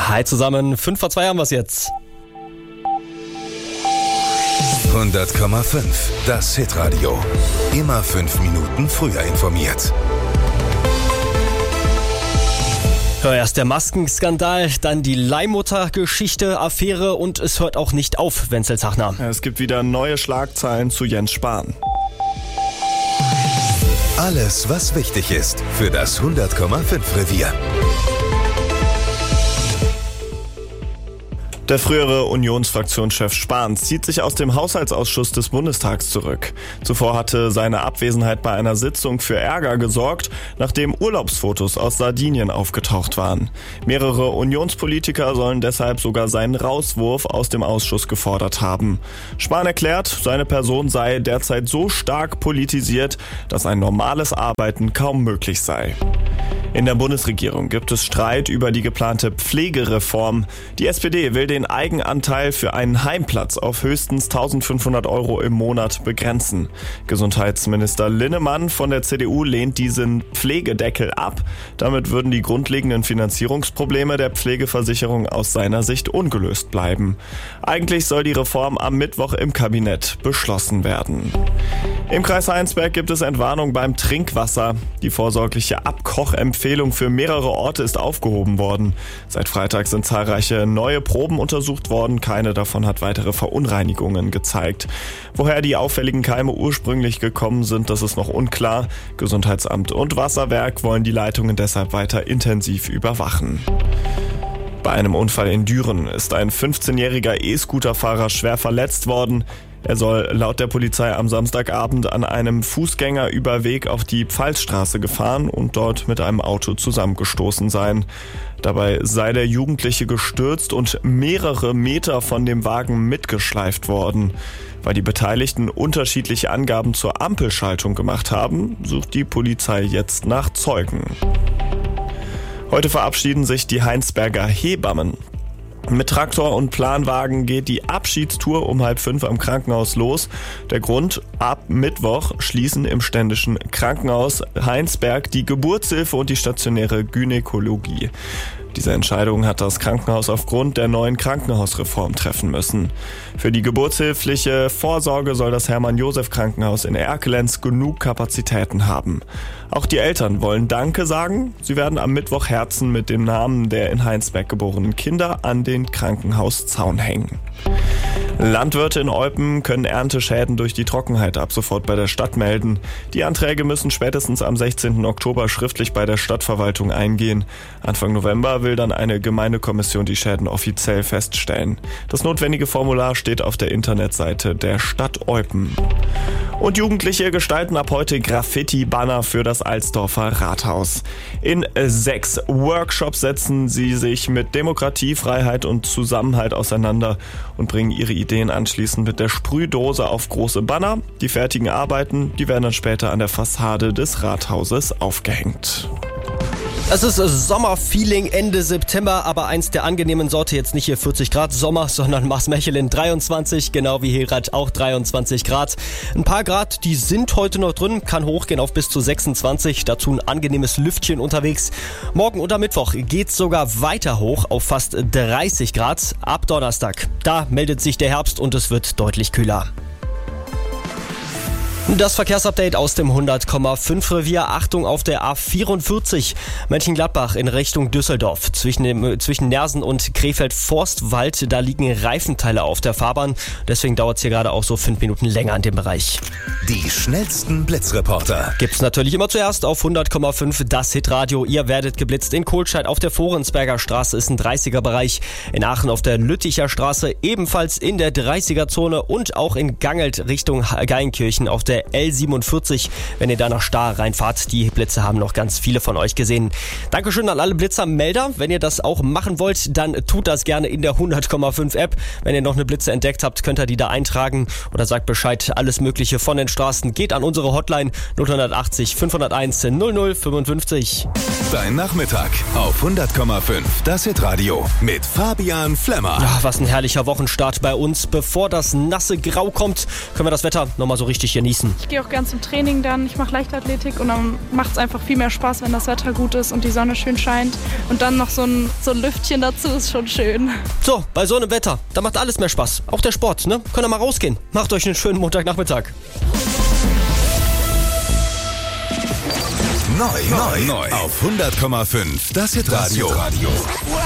Hi zusammen, 5:02 haben wir es jetzt. 100,5, das Hitradio. Immer 5 Minuten früher informiert. Erst der Maskenskandal, dann die Leihmutter-Geschichte, Affäre und es hört auch nicht auf, Wenzel Zachner. Es gibt wieder neue Schlagzeilen zu Jens Spahn. Alles, was wichtig ist für das 100,5 Revier. Der frühere Unionsfraktionschef Spahn zieht sich aus dem Haushaltsausschuss des Bundestags zurück. Zuvor hatte seine Abwesenheit bei einer Sitzung für Ärger gesorgt, nachdem Urlaubsfotos aus Sardinien aufgetaucht waren. Mehrere Unionspolitiker sollen deshalb sogar seinen Rauswurf aus dem Ausschuss gefordert haben. Spahn erklärt, seine Person sei derzeit so stark politisiert, dass ein normales Arbeiten kaum möglich sei. In der Bundesregierung gibt es Streit über die geplante Pflegereform. Die SPD will den Eigenanteil für einen Heimplatz auf höchstens 1.500 € im Monat begrenzen. Gesundheitsminister Linnemann von der CDU lehnt diesen Pflegedeckel ab. Damit würden die grundlegenden Finanzierungsprobleme der Pflegeversicherung aus seiner Sicht ungelöst bleiben. Eigentlich soll die Reform am Mittwoch im Kabinett beschlossen werden. Im Kreis Heinsberg gibt es Entwarnung beim Trinkwasser. Die vorsorgliche Abkochempfehlung für mehrere Orte ist aufgehoben worden. Seit Freitag sind zahlreiche neue Proben untersucht worden. Keine davon hat weitere Verunreinigungen gezeigt. Woher die auffälligen Keime ursprünglich gekommen sind, das ist noch unklar. Gesundheitsamt und Wasserwerk wollen die Leitungen deshalb weiter intensiv überwachen. Bei einem Unfall in Düren ist ein 15-jähriger E-Scooter-Fahrer schwer verletzt worden. Er soll laut der Polizei am Samstagabend an einem Fußgängerüberweg auf die Pfalzstraße gefahren und dort mit einem Auto zusammengestoßen sein. Dabei sei der Jugendliche gestürzt und mehrere Meter von dem Wagen mitgeschleift worden. Weil die Beteiligten unterschiedliche Angaben zur Ampelschaltung gemacht haben, sucht die Polizei jetzt nach Zeugen. Heute verabschieden sich die Heinsberger Hebammen. Mit Traktor und Planwagen geht die Abschiedstour um 4:30 am Krankenhaus los. Der Grund: ab Mittwoch schließen im Ständischen Krankenhaus Heinsberg die Geburtshilfe und die stationäre Gynäkologie. Diese Entscheidung hat das Krankenhaus aufgrund der neuen Krankenhausreform treffen müssen. Für die geburtshilfliche Vorsorge soll das Hermann-Josef-Krankenhaus in Erkelenz genug Kapazitäten haben. Auch die Eltern wollen Danke sagen. Sie werden am Mittwoch Herzen mit dem Namen der in Heinsberg geborenen Kinder an den Krankenhauszaun hängen. Landwirte in Eupen können Ernteschäden durch die Trockenheit ab sofort bei der Stadt melden. Die Anträge müssen spätestens am 16. Oktober schriftlich bei der Stadtverwaltung eingehen. Anfang November will dann eine Gemeindekommission die Schäden offiziell feststellen. Das notwendige Formular steht auf der Internetseite der Stadt Eupen. Und Jugendliche gestalten ab heute Graffiti-Banner für das Alsdorfer Rathaus. In 6 Workshops setzen sie sich mit Demokratie, Freiheit und Zusammenhalt auseinander und bringen ihre Ideen anschließend mit der Sprühdose auf große Banner. Die fertigen Arbeiten, die werden dann später an der Fassade des Rathauses aufgehängt. Es ist Sommerfeeling Ende September, aber eins der angenehmen Sorte, jetzt nicht hier 40 Grad Sommer, sondern Maasmechelen 23, genau wie Herat auch 23 Grad. Ein paar Grad, die sind heute noch drin, kann hochgehen auf bis zu 26, dazu ein angenehmes Lüftchen unterwegs. Morgen und am Mittwoch geht's sogar weiter hoch auf fast 30 Grad. Ab Donnerstag, da meldet sich der Herbst und es wird deutlich kühler. Das Verkehrsupdate aus dem 100,5 Revier. Achtung auf der A44 Mönchengladbach in Richtung Düsseldorf. Zwischen Nersen und Krefeld-Forstwald, da liegen Reifenteile auf der Fahrbahn. Deswegen dauert es hier gerade auch so 5 Minuten länger in dem Bereich. Die schnellsten Blitzreporter Gibt's natürlich immer zuerst auf 100,5 das Hitradio. Ihr werdet geblitzt in Kohlscheid auf der Forensberger Straße ist ein 30er-Bereich. In Aachen auf der Lütticher Straße ebenfalls in der 30er-Zone und auch in Gangelt Richtung Geilenkirchen auf der L47, wenn ihr da nach Stahr reinfahrt. Die Blitze haben noch ganz viele von euch gesehen. Dankeschön an alle Blitzermelder. Wenn ihr das auch machen wollt, dann tut das gerne in der 100,5 App. Wenn ihr noch eine Blitze entdeckt habt, könnt ihr die da eintragen oder sagt Bescheid. Alles Mögliche von den Straßen geht an unsere Hotline 080 501 0055. Dein Nachmittag auf 100,5 das Hitradio mit Fabian Flemmer. Ja, was ein herrlicher Wochenstart bei uns. Bevor das nasse Grau kommt, können wir das Wetter nochmal so richtig genießen. draußen. Ich gehe auch gern zum Training dann. Ich mache Leichtathletik und dann macht es einfach viel mehr Spaß, wenn das Wetter gut ist und die Sonne schön scheint. Und dann noch so ein Lüftchen dazu ist schon schön. So, bei so einem Wetter, da macht alles mehr Spaß. Auch der Sport, ne? Könnt ihr mal rausgehen. Macht euch einen schönen Montagnachmittag. Neu auf 100,5 Das Hitradio.